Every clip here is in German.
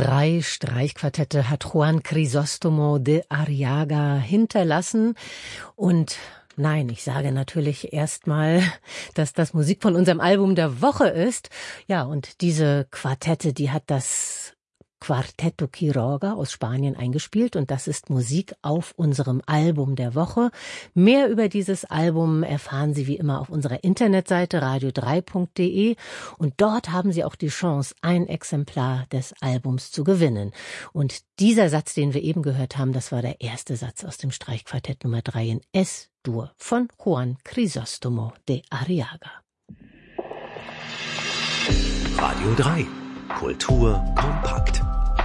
3 Streichquartette hat Juan Crisóstomo de Arriaga hinterlassen. Und nein, ich sage natürlich erstmal, dass das Musik von unserem Album der Woche ist. Ja, und diese Quartette, die hat das Quarteto Quiroga aus Spanien eingespielt und das ist Musik auf unserem Album der Woche. Mehr über dieses Album erfahren Sie wie immer auf unserer Internetseite radio3.de und dort haben Sie auch die Chance, ein Exemplar des Albums zu gewinnen. Und dieser Satz, den wir eben gehört haben, das war der erste Satz aus dem Streichquartett Nummer 3 in Es-Dur von Juan Crisóstomo de Arriaga. Radio 3. Kultur kompakt.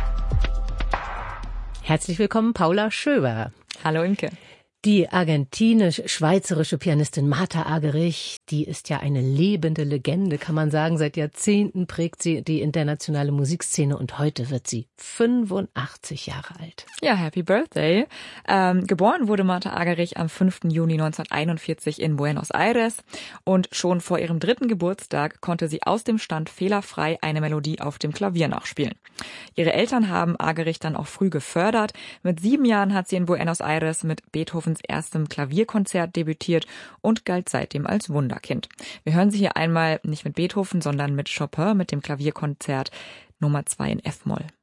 Herzlich willkommen, Paula Schöber. Hallo Imke. Die argentinisch-schweizerische Pianistin Martha Argerich, die ist ja eine lebende Legende, kann man sagen. Seit Jahrzehnten prägt sie die internationale Musikszene und heute wird sie 85 Jahre alt. Ja, Happy Birthday. Geboren wurde Martha Argerich am 5. Juni 1941 in Buenos Aires und schon vor ihrem 3. Geburtstag konnte sie aus dem Stand fehlerfrei eine Melodie auf dem Klavier nachspielen. Ihre Eltern haben Argerich dann auch früh gefördert. Mit 7 Jahren hat sie in Buenos Aires mit Beethovens erstem Klavierkonzert debütiert und galt seitdem als Wunderkind. Wir hören sie hier einmal nicht mit Beethoven, sondern mit Chopin mit dem Klavierkonzert Nummer 2 in F-Moll.